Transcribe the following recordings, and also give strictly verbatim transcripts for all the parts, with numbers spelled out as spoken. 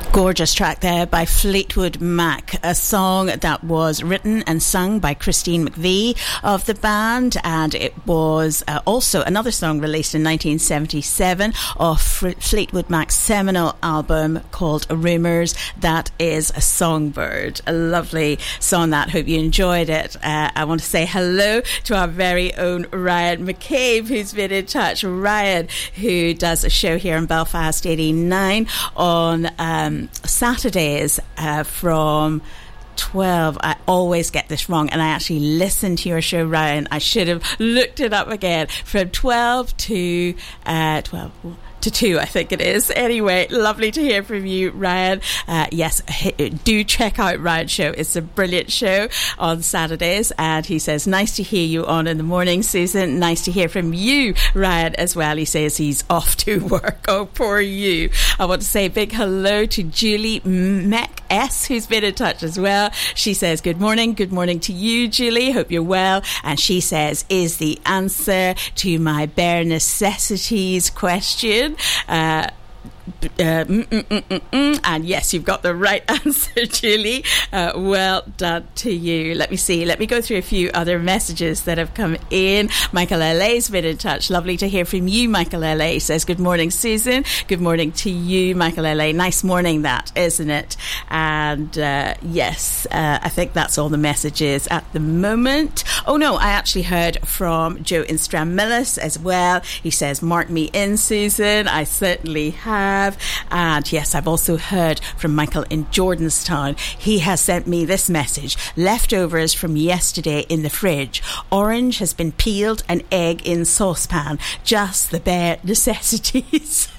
Gorgeous track there by Fleetwood Mac, a song that was written and sung by Christine McVie of the band, and it was uh, also another song released in nineteen seventy-seven of Fleetwood Mac's seminal album called Rumours. That is a Songbird. A lovely song that. Hope you enjoyed it. Uh, I want to say hello to our very own Ryan McCabe, who's been in touch. Ryan, who does a show here in Belfast eighty-nine on um, Saturdays uh, from twelve. I always get this wrong, and I actually listened to your show, Ryan. I should have looked it up again. From twelve to uh, twelve to two, I think it is. Anyway, lovely to hear from you, Ryan. Uh, yes, do check out Ryan's show. It's a brilliant show on Saturdays. And he says, nice to hear you on in the morning, Susan. Nice to hear from you, Ryan, as well. He says he's off to work. Oh, poor you. I want to say a big hello to Julie Meck S, who's been in touch as well. She says, good morning. Good morning to you, Julie. Hope you're well. And she says, is the answer to my bare necessities question. Uh, Uh, mm, mm, mm, mm, mm. And yes, you've got the right answer, Julie. Uh, well done to you. Let me see. Let me go through a few other messages that have come in. Michael L A's been in touch. Lovely to hear from you, Michael L A. Says, good morning, Susan. Good morning to you, Michael L A. Nice morning, that, isn't it? And uh, yes, uh, I think that's all the messages at the moment. Oh, no, I actually heard from Joe in Stranmillis as well. He says, mark me in, Susan. I certainly have. And yes, I've also heard from Michael in Jordanstown. He has sent me this message: leftovers from yesterday in the fridge. Orange has been peeled, an egg in saucepan. Just the bare necessities.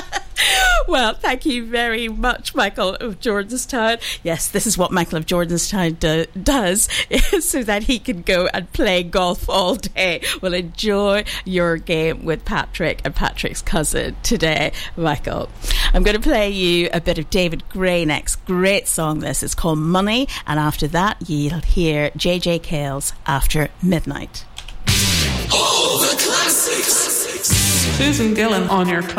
Well, thank you very much, Michael of Jordanstown. Yes, this is what Michael of Jordanstown do, does, so that he can go and play golf all day. Well, enjoy your game with Patrick and Patrick's cousin today, Michael. I'm going to play you a bit of David Gray next. Great song this. It's called Money. And after that, you'll hear J J Cale's After Midnight. All the classics. Susan Gillan on your classics.